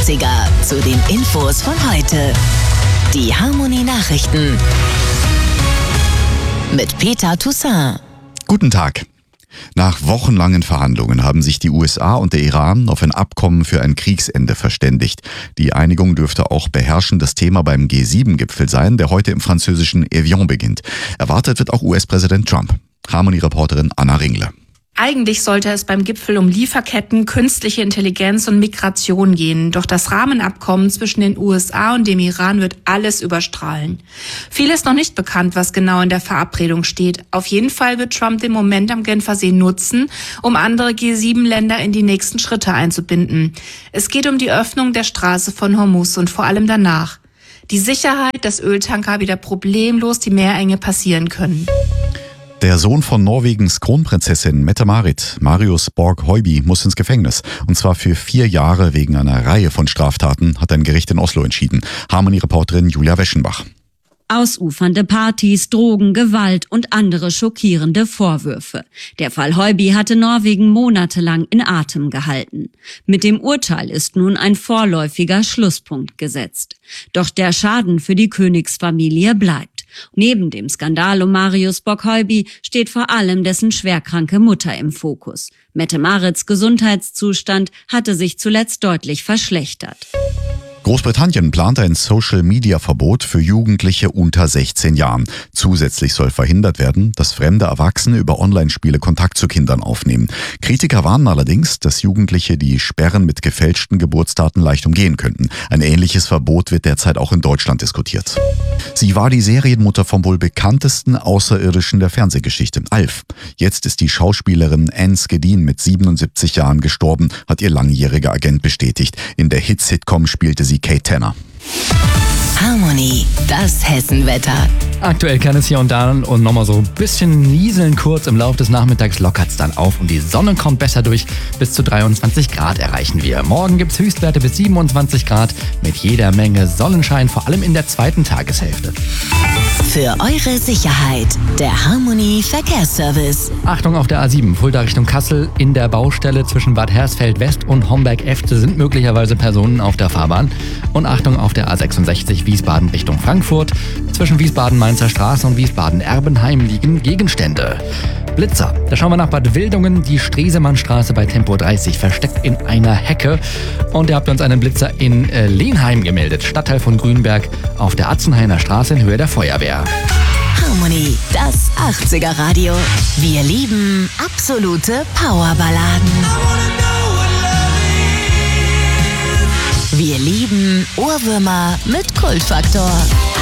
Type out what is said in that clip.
80er zu den Infos von heute. Die Harmony Nachrichten mit Peter Toussaint. Guten Tag. Nach wochenlangen Verhandlungen haben sich die USA und der Iran auf ein Abkommen für ein Kriegsende verständigt. Die Einigung dürfte auch beherrschendes Thema beim G7-Gipfel sein, der heute im französischen Evian beginnt. Erwartet wird auch US-Präsident Trump. Harmony-Reporterin Anna Ringle. Eigentlich sollte es beim Gipfel um Lieferketten, künstliche Intelligenz und Migration gehen. Doch das Rahmenabkommen zwischen den USA und dem Iran wird alles überstrahlen. Viel ist noch nicht bekannt, was genau in der Verabredung steht. Auf jeden Fall wird Trump den Moment am Genfer See nutzen, um andere G7-Länder in die nächsten Schritte einzubinden. Es geht um die Öffnung der Straße von Hormuz und vor allem danach. Die Sicherheit, dass Öltanker wieder problemlos die Meerenge passieren können. Der Sohn von Norwegens Kronprinzessin Mette-Marit, Marius Borg-Høiby, muss ins Gefängnis. Und zwar für 4 Jahre wegen einer Reihe von Straftaten, hat ein Gericht in Oslo entschieden. Harmony-Reporterin Julia Weschenbach. Ausufernde Partys, Drogen, Gewalt und andere schockierende Vorwürfe. Der Fall Høiby hatte Norwegen monatelang in Atem gehalten. Mit dem Urteil ist nun ein vorläufiger Schlusspunkt gesetzt. Doch der Schaden für die Königsfamilie bleibt. Neben dem Skandal um Marius Borg-Høiby steht vor allem dessen schwerkranke Mutter im Fokus. Mette-Marits Gesundheitszustand hatte sich zuletzt deutlich verschlechtert. Großbritannien plant ein Social-Media-Verbot für Jugendliche unter 16 Jahren. Zusätzlich soll verhindert werden, dass fremde Erwachsene über Online-Spiele Kontakt zu Kindern aufnehmen. Kritiker warnen allerdings, dass Jugendliche die Sperren mit gefälschten Geburtsdaten leicht umgehen könnten. Ein ähnliches Verbot wird derzeit auch in Deutschland diskutiert. Sie war die Serienmutter vom wohl bekanntesten Außerirdischen der Fernsehgeschichte, Alf. Jetzt ist die Schauspielerin Anne Skedin mit 77 Jahren gestorben, hat ihr langjähriger Agent bestätigt. In der Hit-Sitcom spielte sie Kate Tanner. Harmony, das Hessenwetter. Aktuell kann es hier und da und nochmal so ein bisschen nieseln kurz. Im Laufe des Nachmittags lockert es dann auf und die Sonne kommt besser durch. Bis zu 23 Grad erreichen wir. Morgen gibt es Höchstwerte bis 27 Grad mit jeder Menge Sonnenschein, vor allem in der zweiten Tageshälfte. Für eure Sicherheit, der Harmony Verkehrsservice. Achtung auf der A7, Fulda Richtung Kassel. In der Baustelle zwischen Bad Hersfeld West und Homberg-Efte sind möglicherweise Personen auf der Fahrbahn. Und Achtung auf der A66 Wiesbaden Richtung Frankfurt. Zwischen Wiesbaden-Mainzer Straße und Wiesbaden-Erbenheim liegen Gegenstände. Blitzer. Da schauen wir nach Bad Wildungen. Die Stresemannstraße bei Tempo 30 versteckt in einer Hecke. Und ihr habt uns einen Blitzer in Lenheim gemeldet, Stadtteil von Grünberg, auf der Atzenhainer Straße in Höhe der Feuerwehr. Harmony, das 80er Radio. Wir lieben absolute Powerballaden. Wir lieben Ohrwürmer mit Kultfaktor.